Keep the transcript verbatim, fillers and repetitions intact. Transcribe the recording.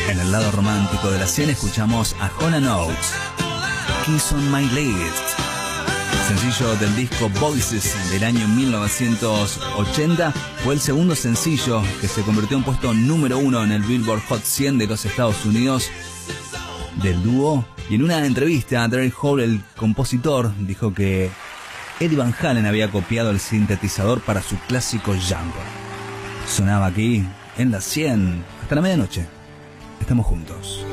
En el lado romántico de la cien escuchamos a Hall and Oates, Kiss on My List, sencillo del disco Voices del año mil novecientos ochenta. Fue el segundo sencillo que se convirtió en puesto número uno en el Billboard Hot cien de los Estados Unidos del dúo. Y en una entrevista, Daryl Hall, el compositor, dijo que Eddie Van Halen había copiado el sintetizador para su clásico Django. Sonaba aquí en la cien hasta la medianoche. Estamos juntos.